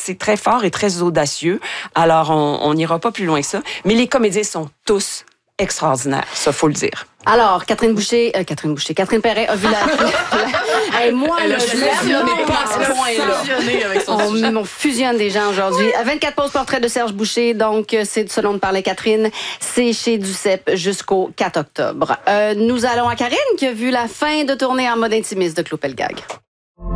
c'est très fort et très audacieux. Alors, on n'ira pas plus loin que ça. Mais les comédiens sont tous extraordinaires, ça, faut le dire. Alors, Catherine Perret a vu la... moi, Elle a fusionné pas à ce point-là. On fusionne des gens aujourd'hui. 24 pauses portrait de Serge Boucher, donc c'est ce dont parlait Catherine. C'est chez Duceppe jusqu'au 4 octobre. Nous allons à Karine qui a vu la fin de tournée en mode intimiste de Claude Pelgag.